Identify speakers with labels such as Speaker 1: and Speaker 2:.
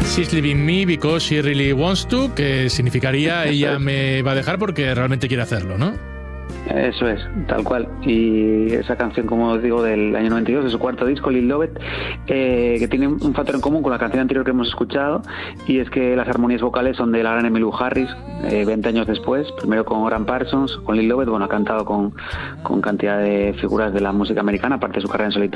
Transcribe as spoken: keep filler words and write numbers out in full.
Speaker 1: She's Leaving Me Because She Really Wants To, que significaría ella me va a dejar porque realmente quiere hacerlo, ¿no?
Speaker 2: Eso es, tal cual. Y esa canción, como os digo, del año noventa y dos, de su cuarto disco, Lil Lovett, eh, que tiene un factor en común con la canción anterior que hemos escuchado, y es que las armonías vocales son de la gran Emmylou Harris, eh, veinte años después, primero con Graham Parsons, con Lil Lovett. Bueno, ha cantado con, con cantidad de figuras de la música americana, aparte de su carrera en solitario.